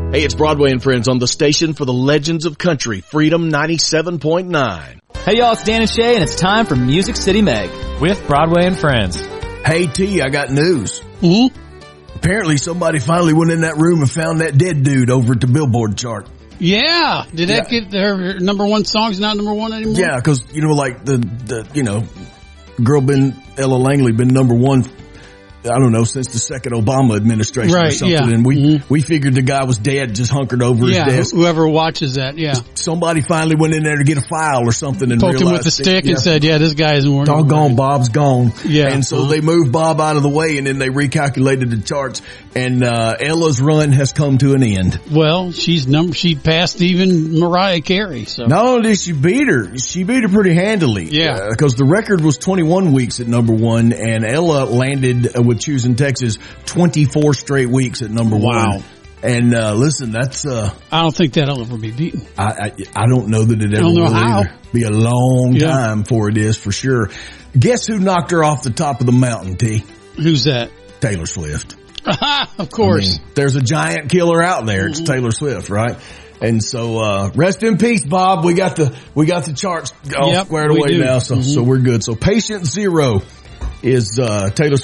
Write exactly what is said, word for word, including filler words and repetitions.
Hey, it's Broadway and Friends on the station for the legends of country, Freedom ninety-seven point nine. Hey y'all, it's Dan and Shay, and it's time for Music City Meg with Broadway and Friends. Hey T, I got news. Mm-hmm. Apparently somebody finally went in that room and found that dead dude over at the Billboard chart. Yeah. Did that Yeah. get their number one song's not number one anymore? Yeah, because, you know, like the, the, you know, girl been, Ella Langley been number one, I don't know, since the second Obama administration Right, or something. yeah. And we, Mhm. we figured the guy was dead, just hunkered over Yeah, his desk. whoever watches that, yeah. Somebody finally went in there to get a file or something and Poked him realized with the that- stick yeah. and said, yeah, this guy isn't working. Doggone, Bob's gone. Yeah. And so Uh-huh. they moved Bob out of the way, and then they recalculated the charts, and uh Ella's run has come to an end. Well, she's number, she passed even Mariah Carey, so. Not only did she beat her, she beat her pretty handily. Yeah. Because the record was twenty-one weeks at number one, and Ella landed uh, with Choosing Texas twenty-four straight weeks at number Wow. one. And uh listen, that's uh I don't think that'll ever be beaten. I I, I don't know that it ever don't know will how. either. Be a long Yeah. time before it is for sure. Guess who knocked her off the top of the mountain, T? Who's that? Taylor Swift. Of course. I mean, there's a giant killer out there. It's Taylor Swift, right? And so, uh, rest in peace, Bob. We got the, we got the charts all Yep, squared we away do. now. So, Mhm. so we're good. So Patient Zero is, uh, Taylor